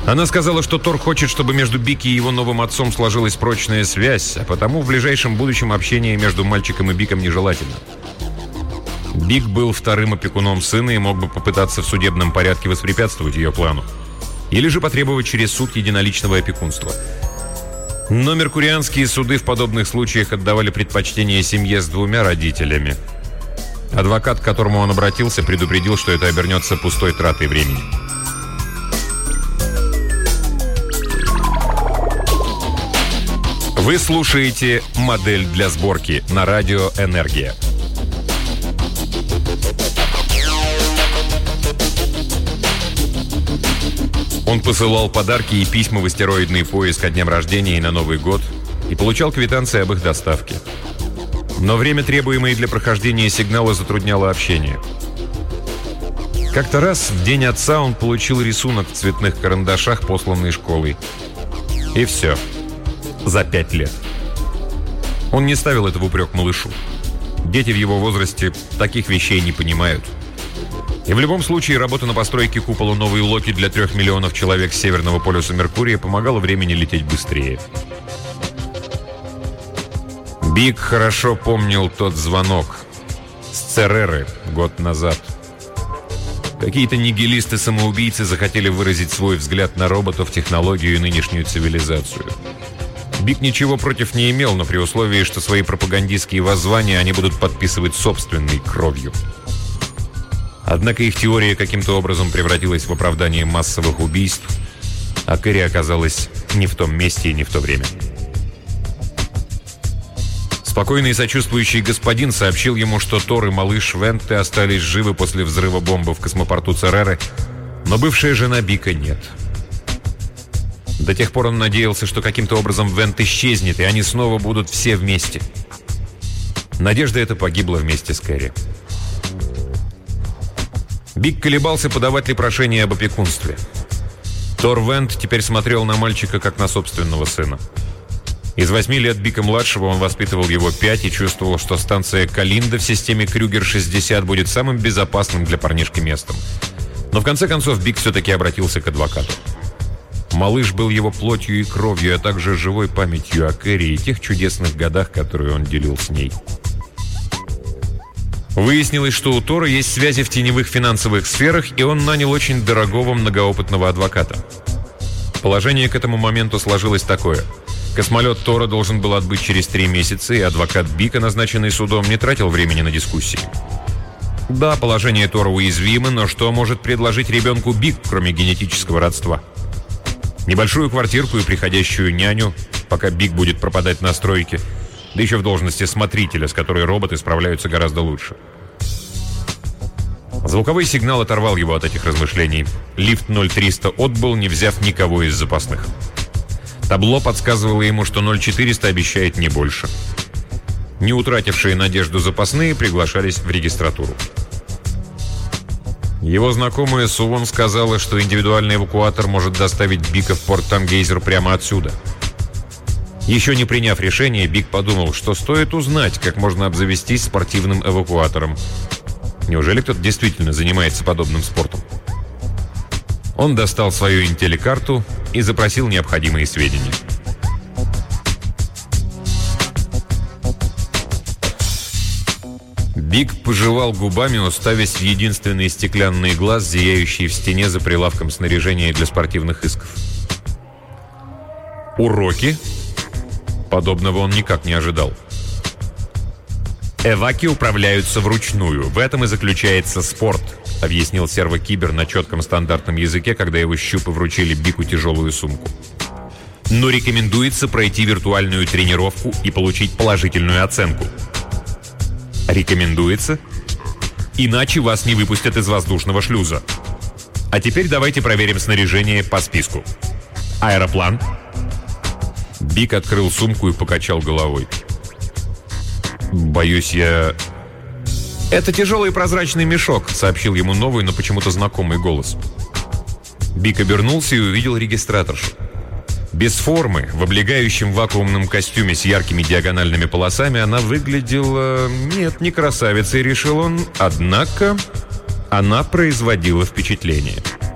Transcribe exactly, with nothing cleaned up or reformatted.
Она сказала, что Тор хочет, чтобы между Бик и его новым отцом сложилась прочная связь, а потому в ближайшем будущем общение между мальчиком и Биком нежелательно. Бик был вторым опекуном сына и мог бы попытаться в судебном порядке воспрепятствовать ее плану. Или же потребовать через суд единоличного опекунства. Но меркурианские суды в подобных случаях отдавали предпочтение семье с двумя родителями. Адвокат, к которому он обратился, предупредил, что это обернется пустой тратой времени. Вы слушаете «Модель для сборки» на радио «Энергия». Он посылал подарки и письма в астероидный поиск ко дням рождения и на Новый год и получал квитанции об их доставке. Но время, требуемое для прохождения сигнала, затрудняло общение. Как-то раз, в день отца, он получил рисунок в цветных карандашах, посланный школой. И все. За пять лет. Он не ставил это в упрек малышу. Дети в его возрасте таких вещей не понимают. И в любом случае работа на постройке купола новой Локи для трех миллионов человек с северного полюса Меркурия помогала времени лететь быстрее. Бик хорошо помнил тот звонок с Цереры год назад. Какие-то нигилисты-самоубийцы захотели выразить свой взгляд на роботов, технологию и нынешнюю цивилизацию. Бик ничего против не имел, но при условии, что свои пропагандистские воззвания они будут подписывать собственной кровью. Однако их теория каким-то образом превратилась в оправдание массовых убийств, а Кэрри оказалась не в том месте и не в то время. Спокойный и сочувствующий господин сообщил ему, что Тор и малыш Венты остались живы после взрыва бомбы в космопорту Цереры, но бывшая жена Бика нет. До тех пор он надеялся, что каким-то образом Вент исчезнет, и они снова будут все вместе. Надежда эта погибла вместе с Кэрри. Бик колебался, подавать ли прошение об опекунстве. Тор Вент теперь смотрел на мальчика, как на собственного сына. Из восьми лет Бика-младшего он воспитывал его пять и чувствовал, что станция Калинда в системе Крюгер шестьдесят будет самым безопасным для парнишки местом. Но в конце концов Бик все-таки обратился к адвокату. Малыш был его плотью и кровью, а также живой памятью о Кэрри и тех чудесных годах, которые он делил с ней. Выяснилось, что у Тора есть связи в теневых финансовых сферах, и он нанял очень дорогого многоопытного адвоката. Положение к этому моменту сложилось такое. Космолет Тора должен был отбыть через три месяца, и адвокат Бика, назначенный судом, не тратил времени на дискуссии. Да, положение Тора уязвимо, но что может предложить ребенку Бик, кроме генетического родства? Небольшую квартирку и приходящую няню, пока Бик будет пропадать на стройке, да еще в должности смотрителя, с которой роботы справляются гораздо лучше. Звуковой сигнал оторвал его от этих размышлений. Лифт ноль триста отбыл, не взяв никого из запасных. Табло подсказывало ему, что ноль четыреста обещает не больше. Не утратившие надежду запасные приглашались в регистратуру. Его знакомая Сувон сказала, что индивидуальный эвакуатор может доставить Бика в порт Тангейзер прямо отсюда. Еще не приняв решение, Бик подумал, что стоит узнать, как можно обзавестись спортивным эвакуатором. Неужели кто-то действительно занимается подобным спортом? Он достал свою интеллекарту и запросил необходимые сведения. Бик пожевал губами, уставясь в единственный стеклянный глаз, зияющий в стене за прилавком снаряжения для спортивных исков. Уроки? Подобного он никак не ожидал. Эваки управляются вручную. В этом и заключается спорт, объяснил сервокибер на четком стандартном языке, когда его щупы вручили Бику тяжелую сумку. Но рекомендуется пройти виртуальную тренировку и получить положительную оценку. Рекомендуется? Иначе вас не выпустят из воздушного шлюза. А теперь давайте проверим снаряжение по списку. Аэроплан. Бик открыл сумку и покачал головой. Боюсь, я... «Это тяжелый прозрачный мешок», — сообщил ему новый, но почему-то знакомый голос. Бик обернулся и увидел регистраторшу. Без формы, в облегающем вакуумном костюме с яркими диагональными полосами, она выглядела... Нет, не красавицей, решил он. Однако она производила впечатление.